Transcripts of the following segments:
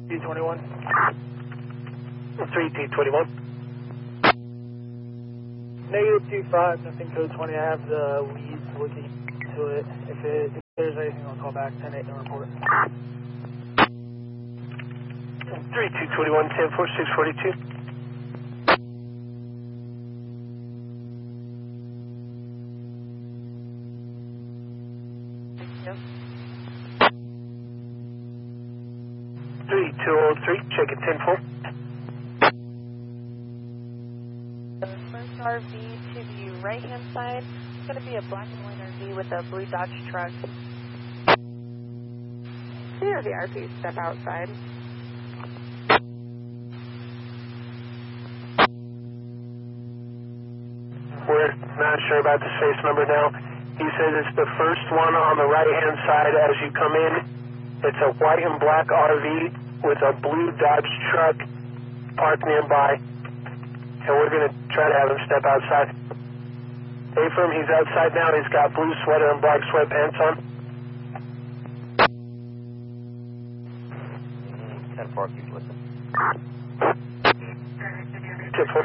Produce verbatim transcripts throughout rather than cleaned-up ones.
two twenty-one. three two twenty-one. Negative two five, nothing code twenty. I have the leads looking into it. If, it, if there's anything, I'll call back ten eight and report. three two twenty-one, ten four six forty-two. three two oh three, check it ten four. The first R V to the right-hand side is going to be a black and white R V with a blue Dodge truck. Clear the R V, step outside. We're not sure about the space number now. He says it's the first one on the right-hand side as you come in. It's a white and black R V with a blue Dodge truck parked nearby. And we're going to try to have him step outside. Affirm, he's outside now. He's got blue sweater and black sweatpants on. ten four, keep listening. ten four.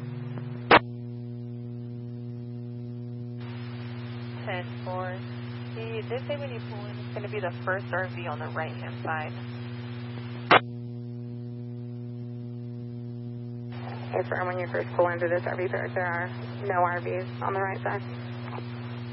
ten four. He did say when you pull in, it's going to be the first R V on the right-hand side. Affirm, when you first pull into this R V park, there are no R Vs on the right side.